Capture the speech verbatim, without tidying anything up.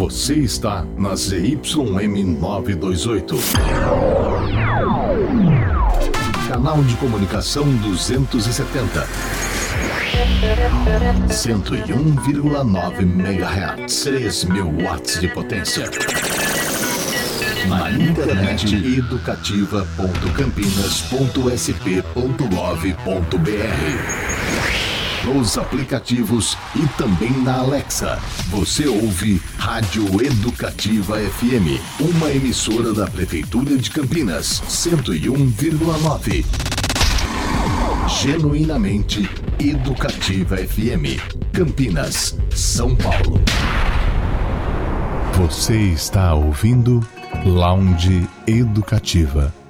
Você está na Z Y M novecentos e vinte e oito. Canal de comunicação duzentos e setenta. cento e um vírgula nove megahertz. três mil watts de potência. Na internet educativa ponto campinas ponto s p ponto gov ponto b r. Nos aplicativos e também na Alexa. Você ouve Rádio Educativa F M, uma emissora da Prefeitura de Campinas, cento e um vírgula nove. Genuinamente Educativa F M, Campinas, São Paulo. Você está ouvindo Lounge Educativa.